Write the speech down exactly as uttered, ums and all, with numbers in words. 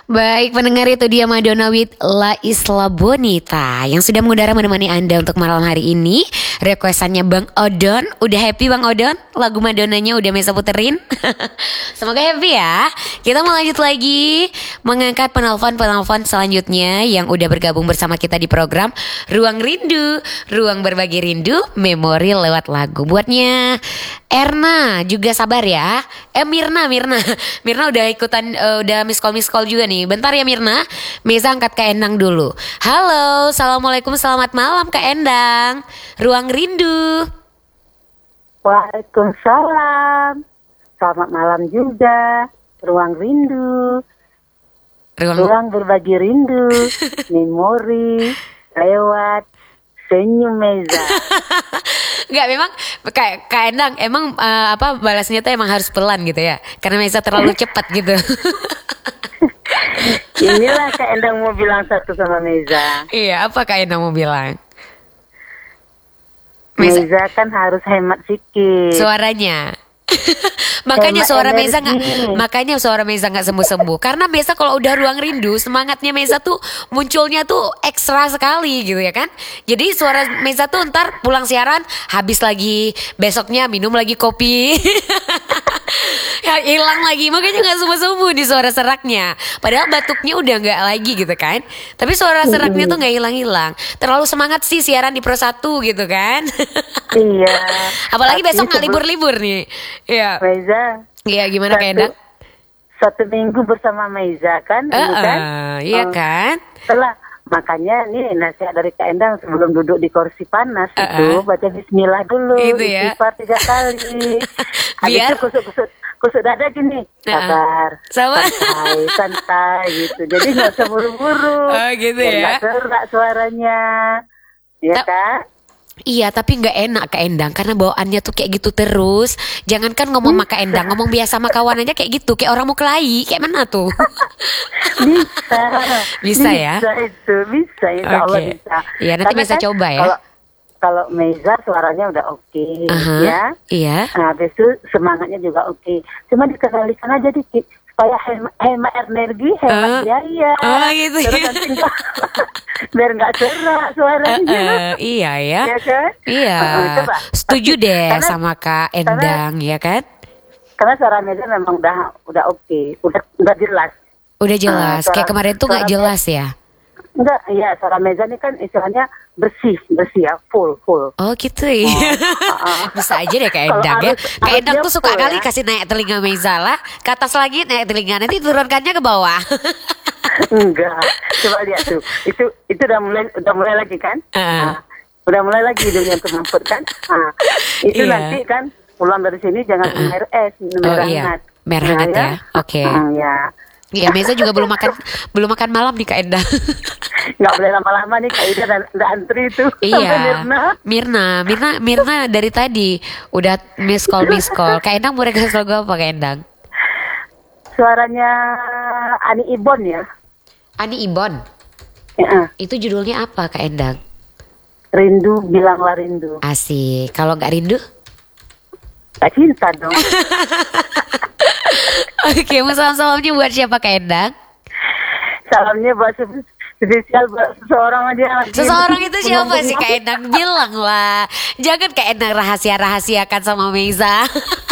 Baik pendengar, itu dia Madonna with La Isla Bonita yang sudah mengudara menemani Anda untuk malam hari ini. Requestannya Bang Odon. Udah happy Bang Odon? Lagu Madonnanya udah Mesa puterin? Semoga happy ya. Kita mau lanjut lagi mengangkat penelpon-penelpon selanjutnya yang udah bergabung bersama kita di program Ruang Rindu, Ruang Berbagi Rindu, Memori lewat lagu. Buatnya Erna juga sabar ya. Eh Mirna, Mirna. Mirna udah ikutan, uh, udah miss call miss call juga nih. Bentar ya Mirna. Meza angkat Kak Endang dulu. Halo, assalamualaikum, selamat malam Kak Endang. Ruang Rindu. Waalaikumsalam. Selamat malam juga. Ruang Rindu. Ruang, Ruang berbagi rindu. Memori lewat senyum Meza. Enggak, memang kayak Kak Endang emang uh, apa balasnya tuh emang harus pelan gitu ya. Karena Meza terlalu cepat gitu. Inilah Kak Endang mau bilang satu sama Meza. Iya, apa Kak Endang mau bilang? Meza, Meza kan harus hemat sikit. Suaranya. Makanya hemat suara energi. Meza nggak, makanya suara Meza nggak sembuh-sembuh. Karena Meza kalau udah ruang rindu, semangatnya Meza tuh munculnya tuh ekstra sekali gitu ya kan. Jadi suara Meza tuh ntar pulang siaran habis lagi, besoknya minum lagi kopi. Ya hilang lagi, makanya nggak sembuh-sembuh di suara seraknya. Padahal batuknya udah nggak lagi gitu kan. Tapi suara seraknya tuh nggak hilang-hilang. Terlalu semangat sih siaran di Pro satu gitu kan. Iya. Apalagi besok nggak libur-libur nih. Iya. Meza. Iya, gimana Kak Endang? Satu minggu bersama Meza kan, uh, ini kan? Uh, iya kan? Setelah makanya nih nasihat dari Kak Endang sebelum duduk di kursi panas uh, itu uh. baca Bismillah dulu, itu ya? istighfar tiga kali. Habis Biar itu kusuk-kusuk kusuk dada gini, sabar, Sama. santai, santai gitu. Jadi nggak usah buru-buru. Oh gitu dan ya? nggak serak suaranya, ya Ta- Kak? Iya, tapi nggak enak Kak Endang karena bawaannya tuh kayak gitu terus. Jangankan ngomong sama Kak Endang, ngomong biasa sama kawan aja kayak gitu, kayak orang mau kelahi, kayak mana tuh? Bisa, bisa ya? Bisa itu, bisa, insya Allah Oke. bisa. Iya, nanti Karena bisa kan coba ya. Kalau kalau Meza suaranya udah oke, okay, Uh-huh, ya. iya. Nah, habis itu semangatnya juga oke. Okay. Cuma dikendalikan aja dikit supaya hemat, hemat energi, hemat Uh, biaya. Oh gitu Terus ya. nanti nggak- biar nggak cerak suaranya. Uh, uh, iya ya. Ya kan? Iya. Uh, coba. Setuju deh Karena- sama Kak Endang, ya kan? Karena suara Meza memang udah udah oke, okay, udah udah jelas. Udah jelas. Uh, Kayak suara- kemarin tuh nggak suara- jelas ya. Enggak, iya suara Meza ini kan istilahnya bersih, bersih ya, full, full. Oh gitu ya. uh, Bisa aja deh Kak Kalau Endang ya. harus- Kak Endang harusnya tuh suka full kali ya. kasih naik telinga Meza lah. Ke atas lagi naik telinga. Nanti turunkannya ke bawah. Enggak, coba lihat tuh. Itu itu udah mulai udah mulai lagi kan? Uh. Nah, udah mulai lagi hidungnya tuh mamput kan? Nah, itu Iya. nanti kan pulang dari sini jangan minum air es, minum Oh air iya, hangat. merah Nah, hangat ya. Oke. Hmm, ya. Iya, Meza juga belum makan belum makan malam nih Kak Endang. Nggak boleh lama-lama nih Kak Ida dan, dan antri itu. Sampai Iya. Mirna. Mirna, Mirna, Mirna dari tadi udah miss call miss call. Kak Endang mau request lagu apa Kak Endang? Suaranya Ani Ibon ya. Ani Ibon. Ya, Itu judulnya apa Kak Endang? rindu bilanglah rindu. Asik. Kalau nggak rindu? Tak cinta dong. Oke, mau salam-salamnya buat siapa Kak Endang? Salamnya buat se- spesial buat seseorang aja. Seseorang itu siapa sih Kak Endang? Bilang lah. Jangan Kak Endang rahasia-rahasiakan sama Meza.